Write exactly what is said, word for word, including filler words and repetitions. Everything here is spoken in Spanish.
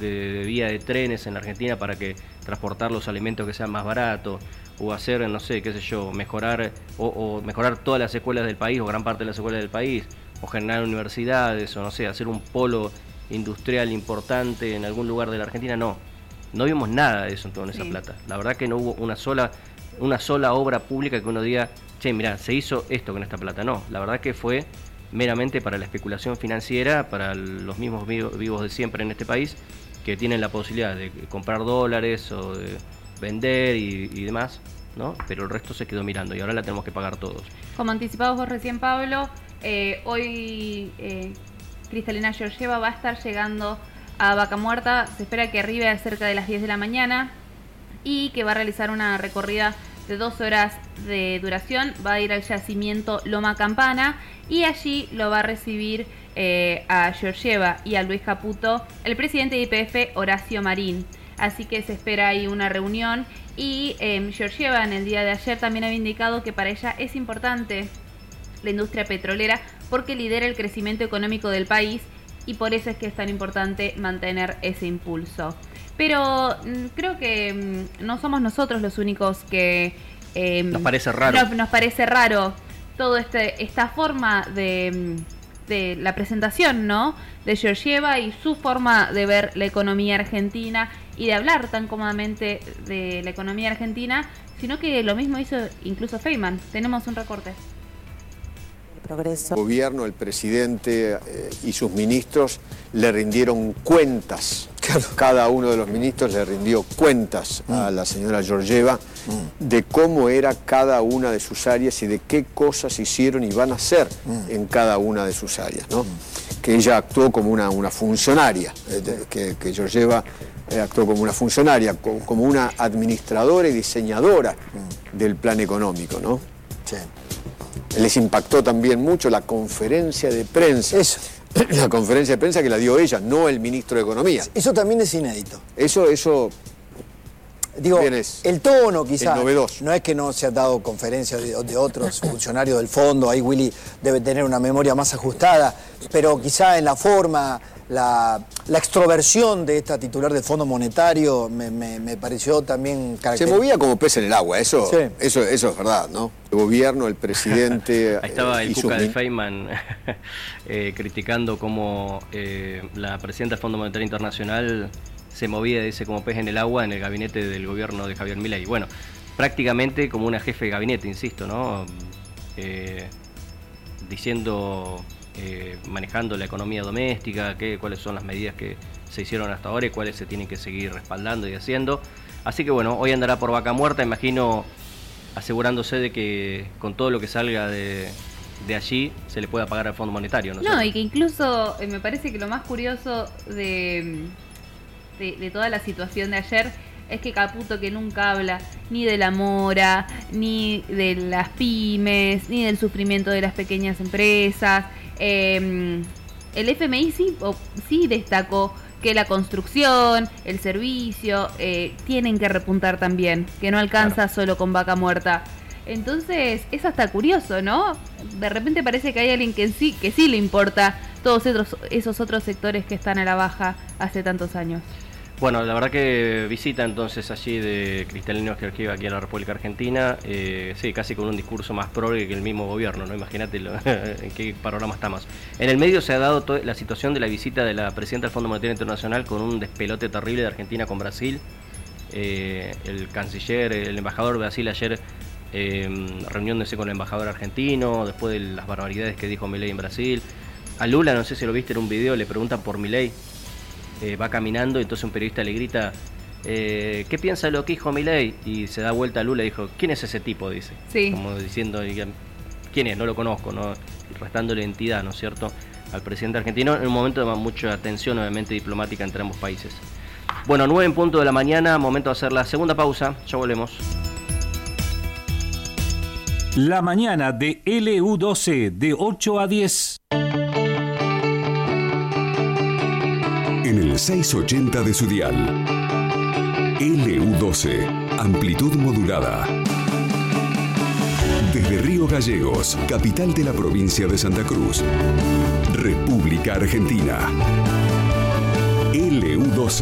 de vía de trenes en la Argentina para que transportar los alimentos que sean más baratos, o hacer, no sé, qué sé yo, mejorar o, o mejorar todas las escuelas del país o gran parte de las escuelas del país, o generar universidades, o no sé, hacer un polo industrial importante en algún lugar de la Argentina. No, no vimos nada de eso en toda esa sí. plata. La verdad que no hubo una sola, una sola obra pública que uno diga, che, mirá, se hizo esto con esta plata. No, la verdad que fue meramente para la especulación financiera, para los mismos vivos de siempre en este país, que tienen la posibilidad de comprar dólares o de vender y, y demás, ¿no? Pero el resto se quedó mirando y ahora la tenemos que pagar todos. Como anticipabas vos recién, Pablo, eh, hoy eh, Kristalina Georgieva va a estar llegando a Vaca Muerta. Se espera que arribe a cerca de las diez de la mañana y que va a realizar una recorrida de dos horas de duración. Va a ir al yacimiento Loma Campana y allí lo va a recibir eh, a Georgieva y a Luis Caputo el presidente de Y P F, Horacio Marín. Así que se espera ahí una reunión y eh, Georgieva en el día de ayer también había indicado que para ella es importante la industria petrolera porque lidera el crecimiento económico del país y por eso es que es tan importante mantener ese impulso. Pero mmm, creo que mmm, no somos nosotros los únicos que... Eh, nos parece raro. Nos, nos parece raro toda este, esta forma de, de la presentación, ¿no? De Georgieva y su forma de ver la economía argentina y de hablar tan cómodamente de la economía argentina, sino que lo mismo hizo incluso Feynman. Tenemos un recorte. Progreso. El gobierno, el presidente eh, y sus ministros le rindieron cuentas. Claro. Cada uno de los ministros le rindió cuentas mm. a la señora Georgieva mm. de cómo era cada una de sus áreas y de qué cosas hicieron y van a hacer mm. en cada una de sus áreas, ¿no? Mm. Que ella actuó como una, una funcionaria, eh, que, que Georgieva eh, actuó como una funcionaria, como, como una administradora y diseñadora mm. del plan económico, ¿no? Sí. Les impactó también mucho la conferencia de prensa. Eso. La conferencia de prensa que la dio ella, no el ministro de Economía. Eso también es inédito. Eso, eso... Digo, es el tono quizás, novedoso. No es que no se han dado conferencias de, de otros funcionarios del fondo, ahí Willy debe tener una memoria más ajustada, pero quizá en la forma, la, la extroversión de esta titular del Fondo Monetario me, me, me pareció también característica. Se movía como pez en el agua, eso, sí. eso, eso es verdad, ¿no? El gobierno, el presidente... Ahí estaba eh, el Cuca de Feynman eh, criticando cómo eh, la presidenta del Fondo Monetario Internacional se movía, dice, como pez en el agua en el gabinete del gobierno de Javier Milei. Bueno, prácticamente como una jefe de gabinete, insisto, ¿no? Eh, diciendo, eh, manejando la economía doméstica, qué, cuáles son las medidas que se hicieron hasta ahora y cuáles se tienen que seguir respaldando y haciendo. Así que bueno, hoy andará por Vaca Muerta, imagino, asegurándose de que con todo lo que salga de, de allí se le pueda pagar al Fondo Monetario. No, no sé. Y que incluso eh, me parece que lo más curioso de... De, de toda la situación de ayer es que Caputo, que nunca habla ni de la mora, ni de las pymes, ni del sufrimiento de las pequeñas empresas, eh, el F M I sí, o, sí destacó que la construcción, el servicio, eh, tienen que repuntar también, que no alcanza claro. solo con Vaca Muerta. Entonces es hasta curioso, ¿no? De repente parece que hay alguien que sí, que sí le importa todos esos, esos otros sectores que están a la baja hace tantos años. Bueno, la verdad que visita entonces allí de Kristalina Georgieva aquí a la República Argentina, eh, sí, casi con un discurso más progre que el mismo gobierno, ¿no? Imagínate lo, en qué panorama estamos. En el medio se ha dado toda la situación de la visita de la presidenta del Fondo Monetario Internacional con un despelote terrible de Argentina con Brasil. Eh, el canciller, el embajador de Brasil ayer eh, reuniéndose con el embajador argentino, después de las barbaridades que dijo Milei en Brasil. A Lula, no sé si lo viste en un video, le preguntan por Milei. Eh, va caminando, entonces un periodista le grita, eh, ¿qué piensa de lo que dijo Milei? Y se da vuelta a Lula y dijo, ¿quién es ese tipo? Dice, sí. Como diciendo, ¿quién es? No lo conozco, ¿no? Restándole entidad, ¿no es cierto?, al presidente argentino, en un momento de mucha tensión, obviamente, diplomática entre ambos países. Bueno, nueve en punto de la mañana, momento de hacer la segunda pausa, ya volvemos. La mañana de L U doce, de ocho a diez. En el seiscientos ochenta de su dial. L U doce, amplitud modulada. Desde Río Gallegos, capital de la provincia de Santa Cruz, República Argentina. L U doce.